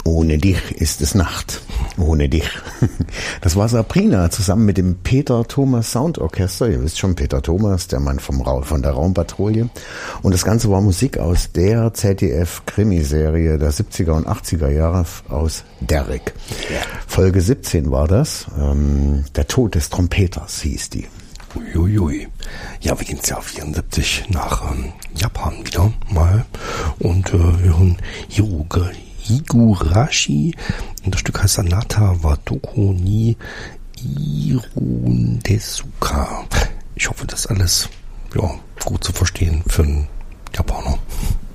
Ohne dich ist es Nacht. Ohne dich. Das war Sabrina zusammen mit dem Peter Thomas Soundorchester. Ihr wisst schon, Peter Thomas, der Mann von der Raumpatrouille. Und das Ganze war Musik aus der ZDF-Krimiserie der 70er und 80er Jahre aus Derrick. Ja. Folge 17 war das. Der Tod des Trompeters hieß die. Uiuiui. Ja, wir gehen ins Jahr 74 nach Japan wieder mal und hören Higurashi. Und das Stück heißt Anata wa Doko ni Irundesuka. Ich hoffe, das ist alles gut zu verstehen für einen Japaner.